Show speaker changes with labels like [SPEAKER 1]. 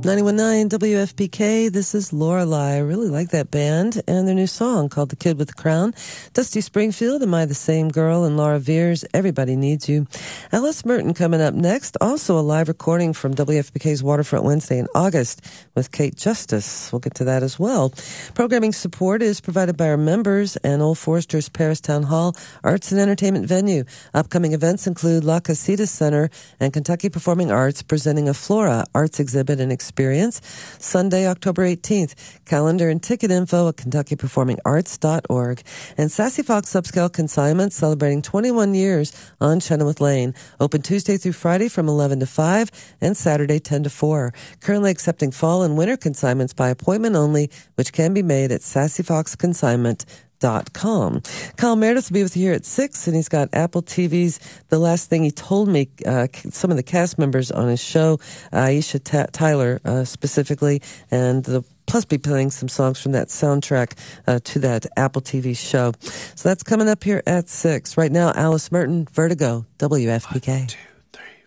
[SPEAKER 1] 91.9 WFPK, this is Lorelei. I really like that band and their new song called The Kid with the Crown. Dusty Springfield, Am I the Same Girl? And Laura Veers, Everybody Needs You. Alice Merton coming up next. Also a live recording from WFPK's Waterfront Wednesday in August with Kate Justice. We'll get to that as well. Programming support is provided by our members and Old Forester's Paris Town Hall Arts and Entertainment Venue. Upcoming events include La Casita Center and Kentucky Performing Arts presenting a Flora Arts Exhibit and Experience Sunday, October 18th. Calendar and ticket info at KentuckyPerformingArts.org. And Sassy Fox Upscale Consignment celebrating 21 years on Chenoweth Lane. Open Tuesday through Friday from 11 to 5 and Saturday 10 to 4. Currently accepting fall and winter consignments by appointment only, which can be made at SassyFoxConsignment.com. Kyle Meredith will be with you here at 6, and he's got Apple TV's The Last Thing He Told Me, some of the cast members on his show, Aisha Tyler specifically, and the plus be playing some songs from that soundtrack to that Apple TV show. So that's coming up here at 6. Right now, Alice Merton, Vertigo, WFPK.
[SPEAKER 2] 1, 2.